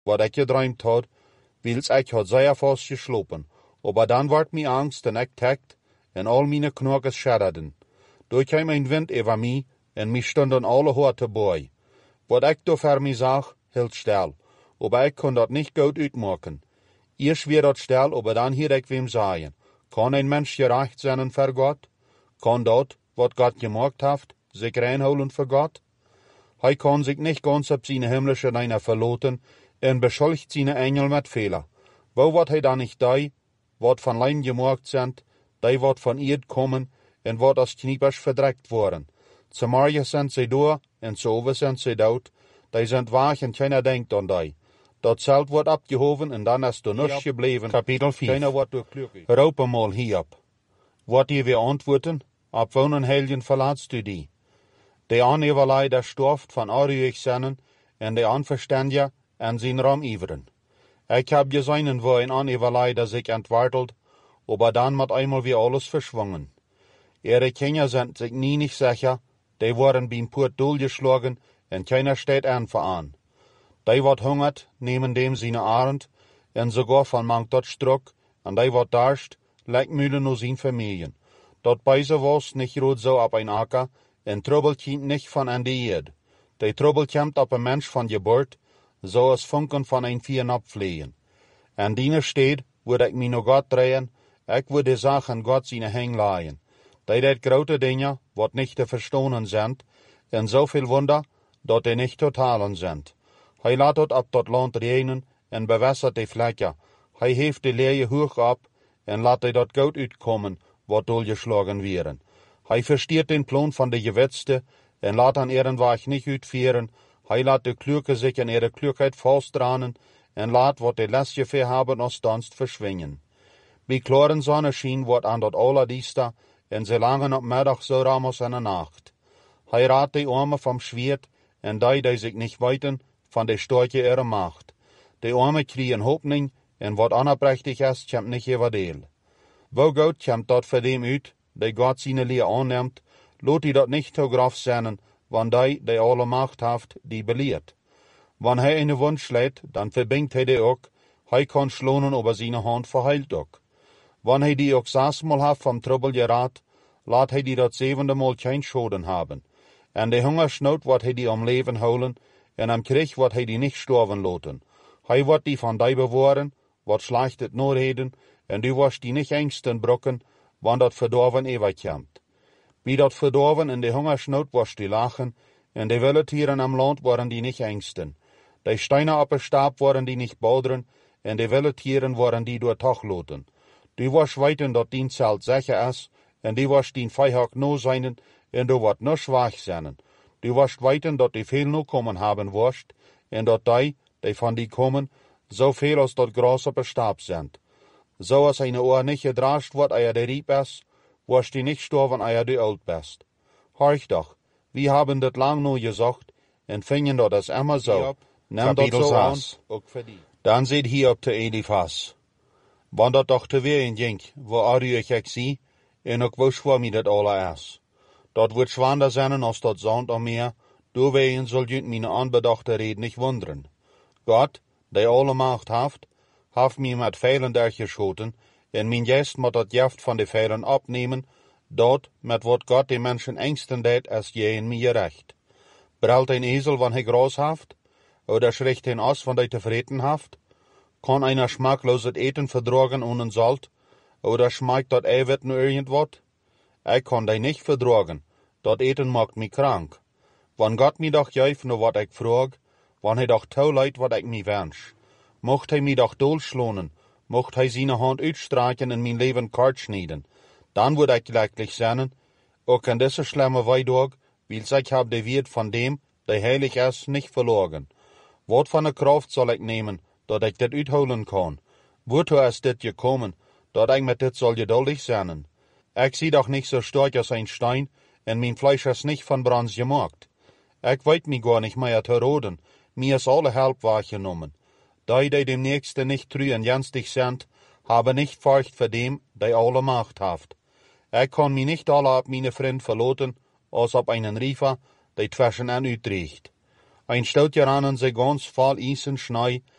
wat ik gedruimt had, wils ik had sehr vast geslopen. Aber dann ward mi Angst en ik tekt, en al meine Knochen schadderden. Door kwam een wind over mij, en mi stonden alle Horte bij. Wat ik do voor mij zag, hield stil, aber ik kon dat niet goed uitmaken. Eerst weer dat stil, aber dan hier ik wem zeggen. Kan een mens gerecht zijn voor God? Kan dat, wat God gemaakt heeft, zich reinholen voor God? Hij kan zich niet ganz op zijn himmlische Deiner verloten en beschuldigt zijn Engel met Fehler. Wo wat hij dan niet die, wat van Leim gemaakt zijn, die wat van Erd kommen en wat als kniepers verdreckt worden. Zu morgen sind sie door en zu over sind sie dood, die sind wach en keiner denkt an die. Dat Zelt wordt abgehoven en dan is er nichts gebleven. Kapitel 4. Keiner wordt durchglücklich. Roep mal hierop. Wat je weer antwoorden, ab wonen helgen verlaatst u die. De aaneverlei der storft van aardig zinnen en de onverstandige en zijn ram iveren. Ik heb gezien wo een aaneverlei der zich entwartelt, aber dan moet einmal weer alles verschwungen. Ihre Kinder sind sich nie nicht sicher, die worden beim Port durchgeschlagen en keiner steht an. Die wat hungert, nehmen dem seine Arend, en sogar van mangt dat struk, en die wat darst, lijkt müde nur zijn Familien. Dat beise was nicht rot so ab ein Acker, en Trouble kind nicht von an die Erd. Die Trouble kommt ab ein Mensch von Geburt, so als Funken von ein Vieren abfliehen. En diene steht, würde ich mich noch Gott drehen, ich würde Sachen Gott seine Häng leihen. Die dat grote Dinge, wat nicht te verstonen sind, en zoveel Wunder, dat die nicht totalen sind. Hij laat het op dat land regenen en bewässert die Flecken. Hij heeft de leie hoog op en laat hij dat goud uitkomen, wat doorgeslagen werden. Hij versteert den Plan van de Gewätzte en laat aan ihren Weg nicht uitvieren. Hij laat de Kluke sich in ihre Klugheit vastdranen en laat wat de lesgeveer hebben als danst verschwingen. Bij klaren Sonnenschein wordt aan dat allerdiesta en ze langen op middag zo ramos in de nacht. Hij raadt die Arme vom Schwert en die sich nicht weiten, van de Storche ihre Macht. De Arme kriegen Hoffnung, en wat onoprächtig ist, kommt nicht überdeel. Wo gut kommt dat für dem uit, die Gott seine Lehr annimmt, lot die dat nicht so grof sein, wann die alle Macht haft, die belehrt. Wann hij eine Wunsch lädt, dann verbingt hij die ook, hij kann schlonen über seine Hand verheilt ook. Wann hij die ook 6 Mal haft vom Trouble geraat, laat hij die dat 7e Mal kein Schoden haben. En de Hungersnood wat hij die am Leben holen, en am Krieg wat hij die nicht sterven laten. Hij wordt die van die bewahren, wat schlechtet nur reden, en du wirst die nicht ängsten brocken, wann dat verdorven overkomt. Wie dat verdorven in de Hungersnood wirst die lachen, en de Wildtieren am Land worden die nicht ängsten. De Steine op de Stab worden die nicht bauderen, en de Wildtieren worden die door Tag laten. Du wirst weten dat dien Zelt sicher is, en du wirst dien Feihag no zijn, en du wordt no schwach zijn. Du wirst weten dat die veel no kommen haben wirst, en dat die van die kommen, so viel als dat Gras op de Stab sind. So als eine Ohr nicht gedrascht wird, eer de riep is, wirst die nicht sterben, eer du alt bist. Horch doch, wir haben dat lang no gesagt, en fingen dat is immer so. Nimm dat so an, ook für die. Dan zit Hiob te Eliphas. Wann dat doch te weer in ging, wo Ariëch ik zie, en ook wist voor mij dat alle is. Dat wordt zwaarder zijn als dat zand am Meer, doorwegen soll jünt meine anbedachte Rede nicht wundern. Gott, der alle Macht haft mir mit Pfeilen durchgeschoten, en mein Geist moet dat Gift van de Pfeilen abnehmen, dort met wat Gott de Menschen ängsten deed, als je in mir recht. Brüllt ein Esel, wann hij Gras haft? Oder schricht ein Ass, wann hij tevreden haft? Kann einer schmackloses Eten verdragen ohne Salt? Oder schmeckt dat Eiwit nur irgendwat? Ich kann die nicht verdragen, dat Eten macht mich krank. Wann Gott mi doch geeft nur wat ich frag, wann hij doch toeleit wat ich mi wünsch. Mocht hij mi doch dolschlonen, mocht hij seine Hand uitstreichen en mijn Leben kort schneiden. Dan würde ich glücklich sein, auch in dieser schlimme Weidog, weil ich hab de Wert von dem, der heilig ist, nicht verloren. Wat von der Kraft soll ich nehmen, dat ich dit uitholen kann? Wozu ist dit gekommen, dat ich mit dit soll geduldig sein? Ich sie doch nicht so stark als ein Stein, en mein Fleisch ist nicht von Bronze gemacht. Ich weet mich gar nicht mehr zu roden, mir ist alle Help wahrgenommen. Die dem Nächsten nicht treu und janstig sind, haben nicht Furcht vor dem, der alle Macht haft. Ich kann mich nicht alle auf meine Freund verloten, als auf einen Riefer, der zwischen an uitriecht. Ein Stoutjaran sich ganz voll Eisen Schnee,